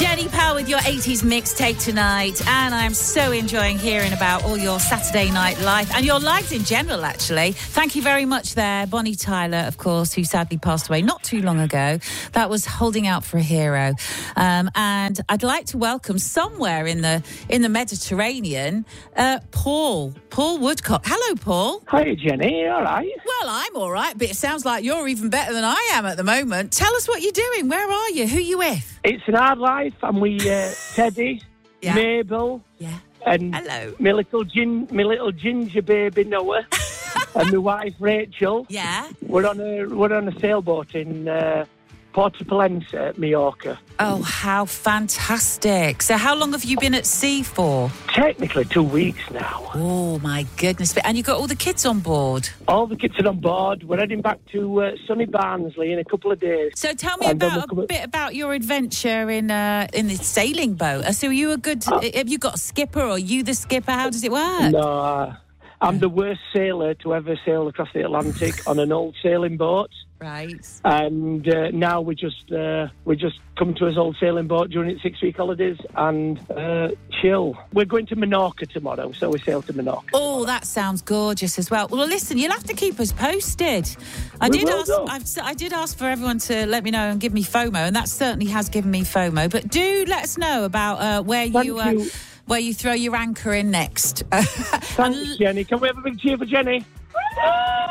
Jenny Powell with your 80s mixtape tonight, and I'm so enjoying hearing about all your Saturday night life and your lives in general, actually. Thank you very much there. Bonnie Tyler, of course, who sadly passed away not too long ago. That was Holding Out for a Hero. And I'd like to welcome somewhere in the Mediterranean, Paul Woodcock. Hello, Paul. Hi, Jenny. All right? Well, I'm all right, but it sounds like you're even better than I am at the moment. Tell us what you're doing. Where are you? Who are you with? It's an hard life. I'm with Teddy, Yeah. Mabel, Yeah. and Hello. my little ginger baby Noah, and my wife Rachel. Yeah. We're on a sailboat in Porto Palense, Mallorca. Oh, how fantastic. So how long have you been at sea for? Technically 2 weeks now. Oh, my goodness. And you've got all the kids on board? All the kids are on board. We're heading back to sunny Barnsley in a couple of days. So tell me about a bit about your adventure in the sailing boat. So are you have you got a skipper, or are you the skipper? How does it work? No, I'm the worst sailor to ever sail across the Atlantic on an old sailing boat. Right. And now we just come to his old sailing boat during its 6-week holidays and chill. We're going to Menorca tomorrow, so we sail to Menorca. Oh, that sounds gorgeous as well. Well, listen, you'll have to keep us posted. I did ask for everyone to let me know and give me FOMO, and that certainly has given me FOMO. But do let us know about where you throw your anchor in next. Thanks, Jenny. Can we have a big cheer for Jenny?